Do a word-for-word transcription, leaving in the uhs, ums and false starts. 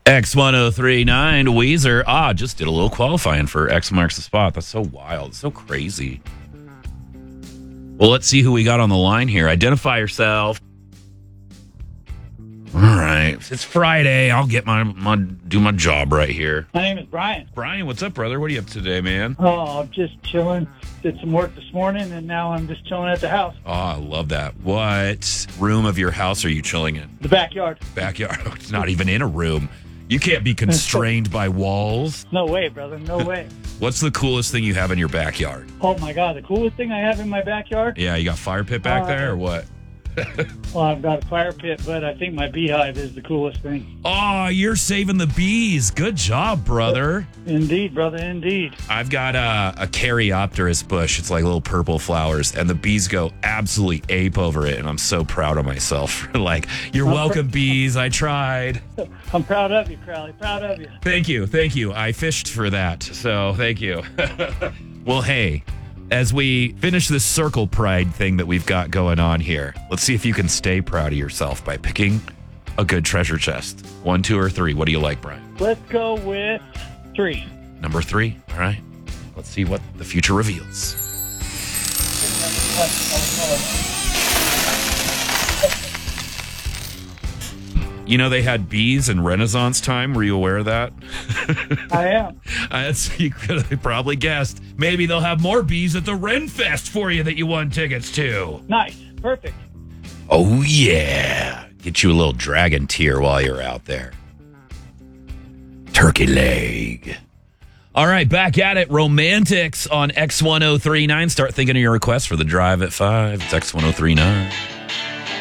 X ten thirty-nine, Weezer. Ah, just did a little qualifying for X Marks the Spot. That's so wild. So crazy. Well, let's see who we got on the line here. Identify yourself. All right. It's Friday. I'll get my, my do my job right here. My name is Brian. Brian, what's up, brother? What are you up to today, man? Oh, I'm just chilling. Did some work this morning, and now I'm just chilling at the house. Oh, I love that. What room of your house are you chilling in? The backyard. Backyard. It's not even in a room. You can't be constrained by walls. No way, brother. No way. What's the coolest thing you have in your backyard? Oh, my God. The coolest thing I have in my backyard? Yeah, you got fire pit back Uh, there or what? Well, I've got a fire pit, but I think my beehive is the coolest thing. Oh, you're saving the bees. Good job, brother. Indeed, brother. Indeed. I've got a, a Caryopteris bush. It's like little purple flowers, and the bees go absolutely ape over it, and I'm so proud of myself. Like, you're I'm welcome, pr- bees. I tried. I'm proud of you, Crowley. Proud of you. Thank you. Thank you. I fished for that, so thank you. Well, hey, as we finish this circle pride thing that we've got going on here, let's see if you can stay proud of yourself by picking a good treasure chest. One, two, or three. What do you like, Brian? Let's go with three. Number three. All right. Let's see what the future reveals. You know, they had bees in Renaissance time. Were you aware of that? I am. That's, you could have probably guessed. Maybe they'll have more bees at the Ren Fest for you that you won tickets to. Nice. Perfect. Oh, yeah. Get you a little dragon tear while you're out there. Turkey leg. All right, back at it. Romantics on X ten thirty-nine. Start thinking of your request for the drive at five. It's X ten thirty-nine.